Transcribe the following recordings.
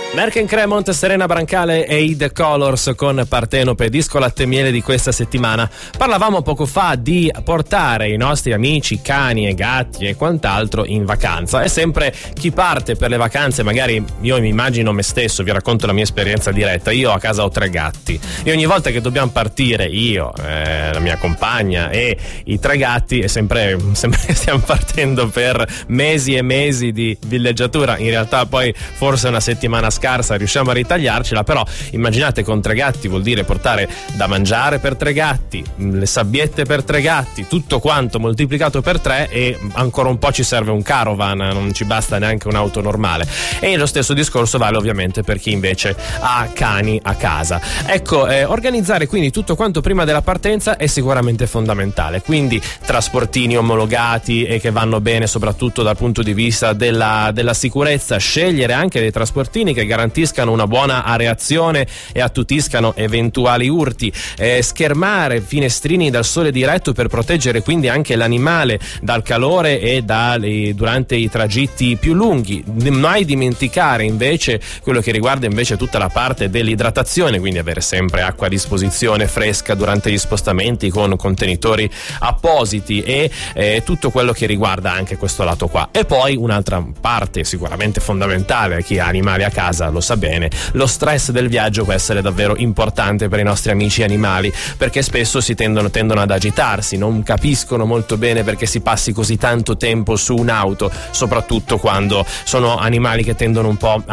Merken Cremont, Serena Brancale e The Colors con Partenope, disco latte e miele di questa settimana. Parlavamo poco fa di portare i nostri amici, cani e gatti e quant'altro in vacanza. E sempre chi parte per le vacanze, magari io mi immagino me stesso, vi racconto la mia esperienza diretta. Io a casa ho 3 gatti e ogni volta che dobbiamo partire io, la mia compagna e i 3 gatti, è sempre stiamo partendo per mesi e mesi di villeggiatura. In realtà poi forse una settimana scarsa riusciamo a ritagliarcela, però immaginate, con 3 gatti vuol dire portare da mangiare per 3 gatti, le sabbiette per 3 gatti, tutto quanto moltiplicato per 3, e ancora un po' ci serve un caravan, non ci basta neanche un'auto normale. E lo stesso discorso vale ovviamente per chi invece ha cani a casa. Ecco, organizzare quindi tutto quanto prima della partenza è sicuramente fondamentale, quindi trasportini omologati e che vanno bene soprattutto dal punto di vista della sicurezza, scegliere anche dei trasportini che garantiscano una buona areazione e attutiscano eventuali urti, schermare finestrini dal sole diretto per proteggere quindi anche l'animale dal calore e durante i tragitti più lunghi. Mai dimenticare invece quello che riguarda invece tutta la parte dell'idratazione, quindi avere sempre acqua a disposizione fresca durante gli spostamenti con contenitori appositi e tutto quello che riguarda anche questo lato qua. E poi un'altra parte sicuramente fondamentale, chi ha animali a casa lo sa bene, lo stress del viaggio può essere davvero importante per i nostri amici animali, perché spesso tendono ad agitarsi, non capiscono molto bene perché si passi così tanto tempo su un'auto, soprattutto quando sono animali che tendono un po'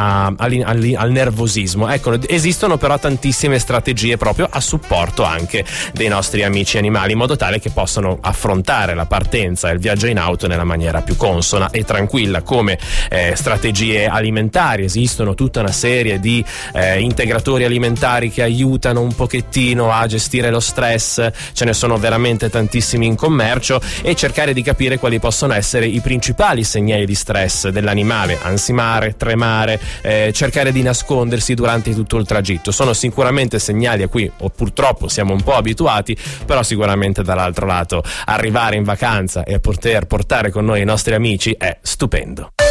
al nervosismo. Ecco, esistono però tantissime strategie proprio a supporto anche dei nostri amici animali, in modo tale che possano affrontare la partenza e il viaggio in auto nella maniera più consona e tranquilla. Come strategie alimentari esistono tutta una serie di integratori alimentari che aiutano un pochettino a gestire lo stress, ce ne sono veramente tantissimi in commercio, e cercare di capire quali possono essere i principali segnali di stress dell'animale: ansimare, tremare, cercare di nascondersi durante tutto il tragitto. Sono sicuramente segnali a cui purtroppo siamo un po' abituati, però sicuramente dall'altro lato arrivare in vacanza e poter portare con noi i nostri amici è stupendo.